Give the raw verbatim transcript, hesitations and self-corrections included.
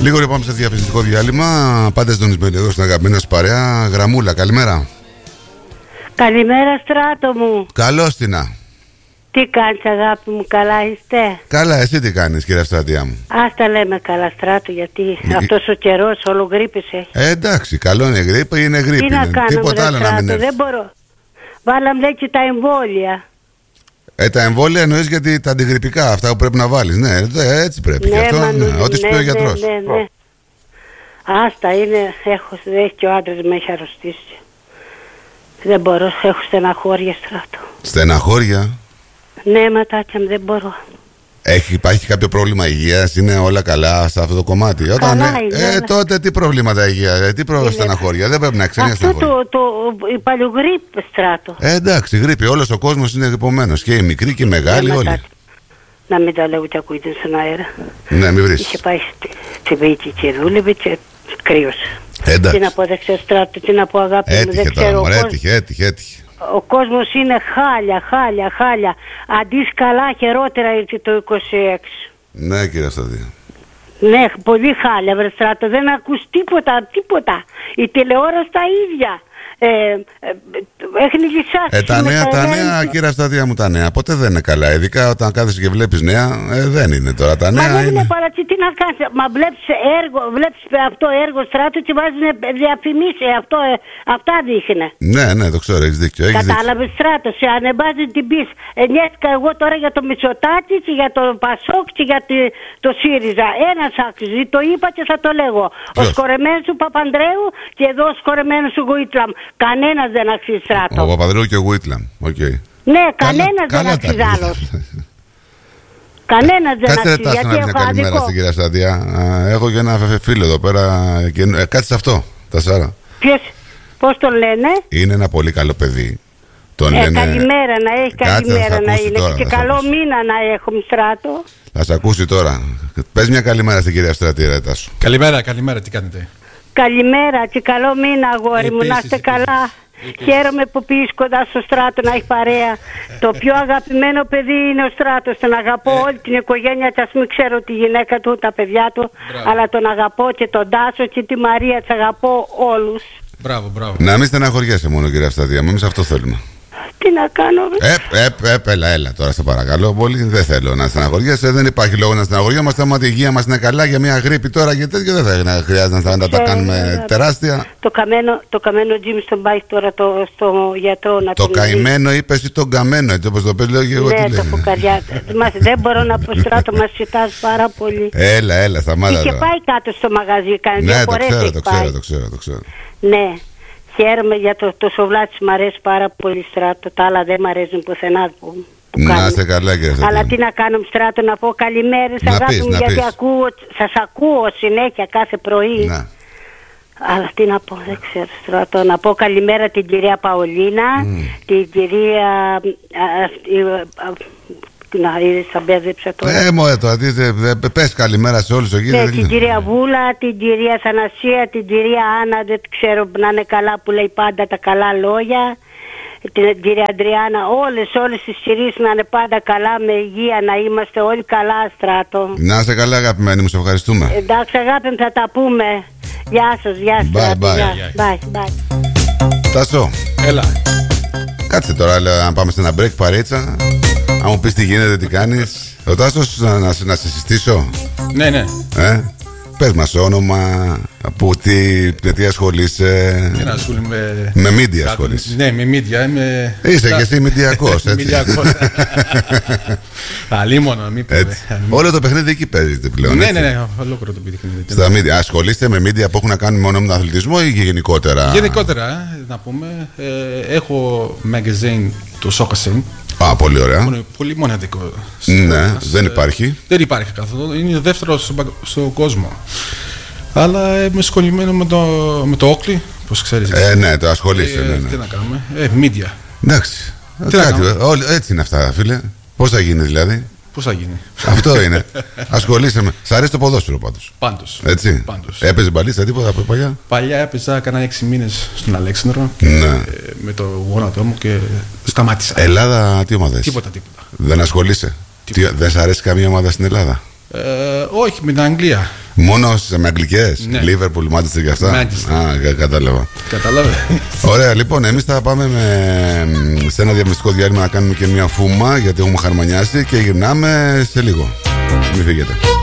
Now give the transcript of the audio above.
Λίγο ρε πάμε σε διαφημιστικό διάλειμμα. Πάντα συντονισμένοι εδώ στην αγαπημένη μας παρέα. Γραμμούλα, καλημέρα. Καλημέρα Στράτο μου. Καλώς την. Τι κάνεις αγάπη μου, καλά είστε? Καλά, εσύ τι κάνεις κυρία Στρατιά μου? Ας τα λέμε καλά Στράτο, γιατί ε... αυτός ο καιρός όλο γρίπης έχει. Ε, εντάξει, καλό είναι γρίπη, είναι γρίπη. Τι να κάνουμε τίποτα άλλο Στράτο, να μην έρθει. δεν μπορώ. Βάλαμε λέει και τα εμβόλια. Ε, τα εμβόλια εννοείς γιατί τα αντιγρυπικά, αυτά που πρέπει να βάλεις. Ναι, έτσι πρέπει. Ναι, αυτό, μανου, ναι, ό,τι σου πει ο γιατρός. Ναι, ναι, ναι. Άστα είναι, έχω, έχει και ο άντρας με έχει αρρωστήσει. Δεν μπορώ, έχω στεναχώρια Στράτο. Στεναχώρια? Ναι, ματάκια μου, δεν μπορώ. Έχει, υπάρχει κάποιο πρόβλημα υγείας, είναι όλα καλά σε αυτό το κομμάτι? Όταν καλά ε, είναι, ε, όλα... τότε τι προβλήματα υγεία, ε, τι πρόβλημα στεναχώρια, δεν πρέπει να ξέρει αυτό στεναχώρια. το, το, η παλιογρίπη Στράτο. Ε, εντάξει, γρίπη, όλος ο κόσμος είναι γρυπωμένος, και οι μικροί και οι μεγάλοι ναι, όλοι. Ματάτι. Να μην τα λέω ούτε ακούγεται στον αέρα. Ναι, μην βρεις. Είχε πάει στη Βίκη και δούλευε και κρύωσε. Εντάξει. Τι να πω, δεν ξέρω Στράτο, τι να πω αγάπη έτυχε μου, δεν τώρα, ξέρω. μωρέ, Κόσμ... έτυχε, έτυχε, έτυχε. Ο κόσμος είναι χάλια, χάλια, χάλια. Αντί καλά χειρότερα ήρθε το είκοσι έξι. Ναι, κύριε Σταδία. Ναι, πολύ χάλια βρε Στράτο, δεν ακούς τίποτα, τίποτα. Η τηλεόραση τα ίδια. Ε, ε, έχει λυσάξει. Ε, τα νέα, τα νέα, κύριε Σταδία μου, τα νέα ποτέ δεν είναι καλά. Ειδικά όταν κάθεσαι και βλέπεις νέα, ε, δεν είναι τώρα τα νέα. Μα δεν είναι, είναι παρατσι, τι να κάνεις. Μα βλέπεις έργο, βλέπεις αυτό έργο Στράτο και βάζουν διαφημίσεις. Αυτό, ε, αυτά δείχνε. Ναι, ναι, το ξέρω, έχεις δίκιο. Κατάλαβες Στράτο, σε ανεβάζει την πίς. Ενιέθηκα εγώ τώρα για το Μητσοτάκη και για το Πασόκ και για τη, το ΣΥΡΙΖΑ. Ένας άξιζε, το είπα και θα το λέγω. Ποιος? Ο σκορεμένος του Παπανδρέου και εδώ ο σκορεμένος του Γουίτλαμ. Κανένας δεν αξίζει Στράτο. Ο Παπανδρέου και ο Γουίτλαμ. Okay. Ναι, κανένας δεν αξίζει άλλος. Κανένας δεν αξίζει. Κάτσε ρε μια καλημέρα στην κυρία Σταδία. Έχω και ένα φίλο εδώ πέρα. Και... Ε, κάτσε σε αυτό, τα Σάρα. Ποιος, πώς τον λένε? Είναι ένα πολύ καλό παιδί. Τον ε, λένε... Καλημέρα να έχει, καλημέρα να είναι. Τώρα, και καλό ακούσει. Μήνα να έχουμε Στράτο. Θα σε ακούσει τώρα. Πες μια καλημέρα στην κυρία Στρατή, ρε Τάσο. Καλημέρα, καλημέρα, τι κάνετε? Καλημέρα και καλό μήνα αγόρι μου, να είστε καλά. Επίσης. Χαίρομαι που πήγες κοντά στο Στράτο να έχει παρέα. Το πιο αγαπημένο παιδί είναι ο Στράτος. Τον αγαπώ ε. όλη την οικογένεια του, ας μην ξέρω τη γυναίκα του, τα παιδιά του. Μπράβο. Αλλά τον αγαπώ και τον Τάσο και τη Μαρία, τους αγαπώ όλους. Μπράβο, μπράβο. Να μην στεναχωριέσαι μόνο κυρία Σταδία, εμείς αυτό θέλουμε. Τι να κάνω. Ε, ε, ε, έλα, έλα τώρα, σε παρακαλώ πολύ. Δεν θέλω να στεναχωριέσαι. Δεν υπάρχει λόγο να στεναχωριόμαστε. Άμα η υγεία μας είναι καλά για μια γρίπη τώρα και τέτοιο, δεν θα χρειάζεται να τα κάνουμε τεράστια. Το καμένο, το καμένο Τζίμι στον πάει τώρα το, στο γιατρό να το καημένο είπε ή τον καμένο, έτσι όπως το πει, λέω και εγώ. Ναι, το φουκαριά. Δεν μπορώ να πω Στράτο, μας κοιτάς πάρα πολύ. Έλα, έλα, σταμάτα. Και πάει κάτω στο μαγαζί, κάνει δύο φορές. Ναι, το ξέρω, το ξέρω, το ξέρω. Ναι. Χαίρομαι για το, το σοβλάτσι, μου αρέσει πάρα πολύ Στράτο. Τα άλλα δεν μου αρέσουν πουθενά που, που να είστε καλά κύριε Στράτο. Αλλά τι να κάνω Στράτο, να πω καλημέρες αγάπη μου, γιατί ακούω, σας ακούω συνέχεια κάθε πρωί. Να. Αλλά τι να πω, δεν ξέρω Στράτο. Να πω καλημέρα την κυρία Παολίνα, mm. την κυρία... Α, α, α, να είδες, θα μπέδεψα τώρα. Ε, μωρέ τώρα, πες καλημέρα σε όλους. Ναι, την κυρία Βούλα, την κυρία Θανασία, την κυρία Άννα, δεν ξέρω να είναι καλά που λέει πάντα τα καλά λόγια. Την κυρία Αντριάννα, όλες, όλες τις κυρίες να είναι πάντα καλά, με υγεία, να είμαστε όλοι καλά Στράτο. Να είστε καλά αγαπημένοι μου, σε ευχαριστούμε. Εντάξει αγάπη μου, θα τα πούμε. Γεια σας, γεια σας. Bye, bye. Bye, bye. Τάσο. Έλα. Κάτσε τώρα, λέω, να πάμε σε ένα break παρέτσα. Αν μου πεις τι γίνεται, τι κάνεις. Ο Τάσος, να, να, να σε συστήσω. Ναι, ναι. Ε, πες μας όνομα, από τι, με τι ασχολείσαι. Τι να ασχολούμαι με... Με media ασχολείσαι. Ναι, με media. Είμαι... Είσαι και εσύ μηντιακός, έτσι. Μηντιακός. Αλίμονο, μην πούμε. Όλο το παιχνίδι εκεί παίζεται πλέον. Ναι, ναι, ναι, ολόκληρο το παιχνίδι. Στα media. Ασχολείστε με media που έχουν να κάνουν μόνο με τον αθλητισμό ή και γενικότερα? Γενικότερα, να πούμε. Έχω magazine, το Soccer Scene. Α, πολύ ωραία. Μόνο, πολύ μοναδικό. Ναι, μας, δεν υπάρχει. Δεν υπάρχει καθόλου. Είναι δεύτερο στον στο κόσμο. Αλλά είμαι σχολημένο με το, με το Oakley, πώς ξέρεις. Ε, ναι, το ασχολείσαι. Ε, ναι, ναι. Τι να κάνουμε. Ε, media. Εντάξει. Τι κάτι, όλοι, έτσι είναι αυτά, φίλε. Πώς θα γίνει δηλαδή? Πώς θα γίνει. Αυτό είναι. Ασχολείσαι με. Σ' αρέσει το ποδόσφαιρο πάντως? Πάντως. Έτσι. Πάντως. Έπαιζε μπαλίτσα τίποτα από παλιά? Παλιά έπαιζα, έκανα έξι μήνες στον Αλέξανδρο. Ναι. Ε, με το γόνατό μου και σταμάτησα. Ελλάδα, τι ομάδα είσαι? Τίποτα, τίποτα. Δεν ασχολείσαι? Τι, δεν σ' αρέσει καμία ομάδα στην Ελλάδα? Ε, όχι, με την Αγγλία. Μόνο με αγγλικές. Ναι. Liverpool, Manchester και αυτά. Manchester. Α, κα- κατάλαβα. Κατάλαβε. Ωραία, λοιπόν, εμείς θα πάμε με, σε ένα διαμεστικό διάλειμμα να κάνουμε και μια φούμα γιατί έχουμε χαρμανιάσει και γυρνάμε σε λίγο. Μην φύγετε.